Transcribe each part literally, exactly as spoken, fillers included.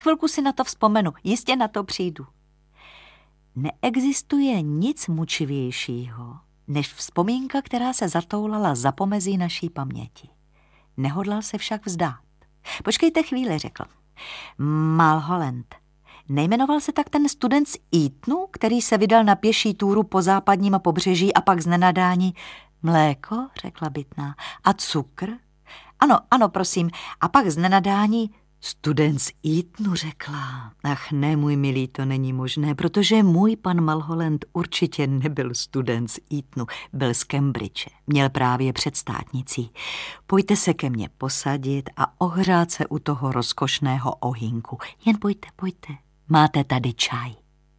Chvilku si na to vzpomenu, jistě na to přijdu. Neexistuje nic mučivějšího, než vzpomínka, která se zatoulala za pomezí naší paměti. Nehodlal se však vzdát. Počkejte chvíli, řekl. Mulholland. Nejmenoval se tak ten student z Eatonu, který se vydal na pěší túru po západním pobřeží a pak z nenadání. Mléko, řekla Bytná. A cukr? Ano, ano, prosím. A pak z nenadání student z Eatonu, řekla. Ach ne, můj milý, to není možné, protože můj pan Mulholland určitě nebyl student z Eatonu, byl z Cambridge, měl právě před státnicí. Pojďte se ke mně posadit a ohřát se u toho rozkošného ohýnku. Jen pojďte, pojďte, máte tady čaj.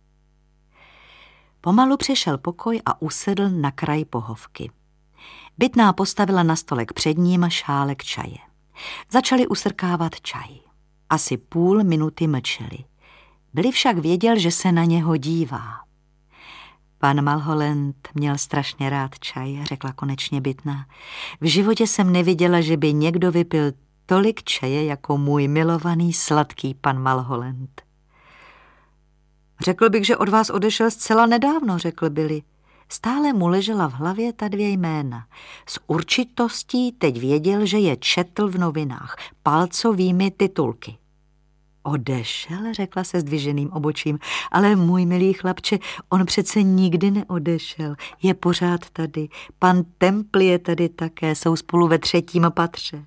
Pomalu přešel pokoj a usedl na kraj pohovky. Bytná postavila na stolek před ním šálek čaje. Začali usrkávat čaj. Asi půl minuty mlčeli. Billy však věděl, že se na něho dívá. Pan Mulholland měl strašně rád čaj, řekla konečně Bytná. V životě jsem neviděla, že by někdo vypil tolik čaje jako můj milovaný sladký pan Mulholland. Řekl bych, že od vás odešel zcela nedávno, řekl Billy. Stále mu ležela v hlavě ta dvě jména. S určitostí teď věděl, že je četl v novinách palcovými titulky. Odešel, řekla se zdviženým obočím, ale můj milý chlapče, on přece nikdy neodešel. Je pořád tady. Pan Temple je tady také, jsou spolu ve třetím patře.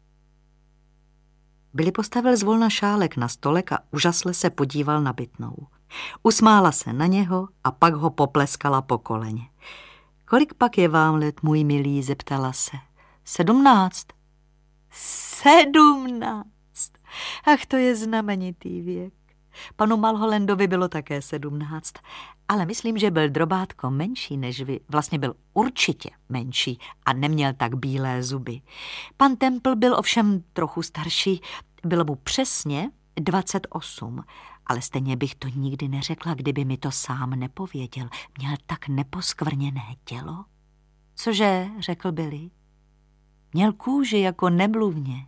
Billy postavil zvolna šálek na stolek a úžasle se podíval na Bytnou. Usmála se na něho a pak ho popleskala po koleně. Kolik pak je vám let, můj milý, zeptala se. Sedmnáct. Sedmnáct. Ach, to je znamenitý věk. Panu Mulhollandovi bylo také sedmnáct, ale myslím, že byl drobátko menší než vy. Vlastně byl určitě menší a neměl tak bílé zuby. Pan Temple byl ovšem trochu starší, bylo mu přesně dvacet osm, ale stejně bych to nikdy neřekla, kdyby mi to sám nepověděl. Měl tak neposkvrněné tělo. Cože, řekl Billy. Měl kůži jako nemluvně.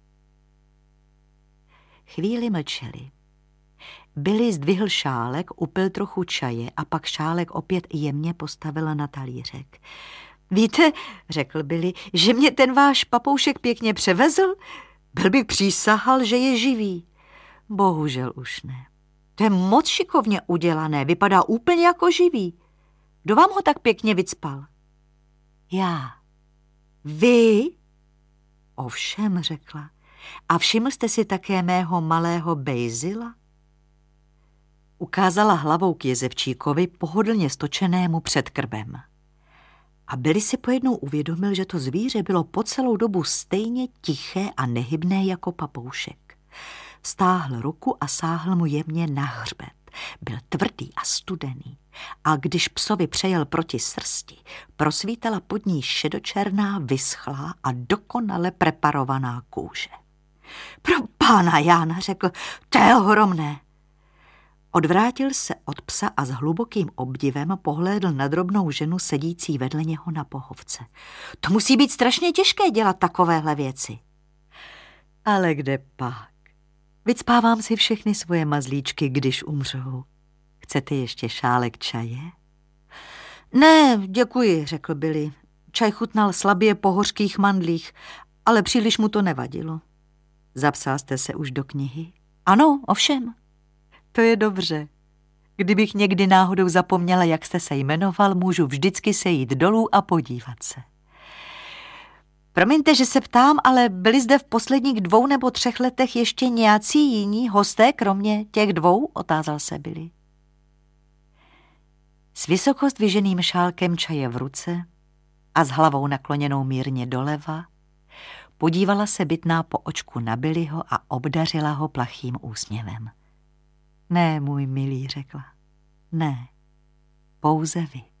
Chvíli mlčeli. Billy zdvihl šálek, upil trochu čaje a pak šálek opět jemně postavila na talířek. Víte, řekl Billy, že mě ten váš papoušek pěkně převezl? Byl bych přísahal, že je živý. Bohužel už ne. To je moc šikovně udělané, vypadá úplně jako živý. Kdo vám ho tak pěkně vycpal? Já. Vy? Ovšem, řekla. A všiml jste si také mého malého Bazila? Ukázala hlavou k jezevčíkovi pohodlně stočenému před krbem. A Billy si pojednou uvědomil, že to zvíře bylo po celou dobu stejně tiché a nehybné jako papoušek. Stáhl ruku a sáhl mu jemně na hřbet. Byl tvrdý a studený. A když psovi přejel proti srsti, prosvítala pod ní šedočerná, vyschlá a dokonale preparovaná kůže. Pro pána Jána, řekl, to je ohromné. Odvrátil se od psa a s hlubokým obdivem pohlédl na drobnou ženu sedící vedle něho na pohovce. To musí být strašně těžké dělat takovéhle věci. Ale kde pak? Vycpávám si všechny svoje mazlíčky, když umřou. Chcete ještě šálek čaje? Ne, děkuji, řekl Billy. Čaj chutnal slabě po hořkých mandlích, ale příliš mu to nevadilo. Zapsal jste se už do knihy? Ano, ovšem. To je dobře. Kdybych někdy náhodou zapomněla, jak jste se jmenoval, můžu vždycky se jít dolů a podívat se. Promiňte, že se ptám, ale byli zde v posledních dvou nebo třech letech ještě nějací jiní hosté, kromě těch dvou? Otázal se Billy. S vysoko zdviženým šálkem čaje v ruce a s hlavou nakloněnou mírně doleva podívala se Bytná po očku na Billyho a obdařila ho plachým úsměvem. Ne, můj milý, řekla. Ne, pouze vy.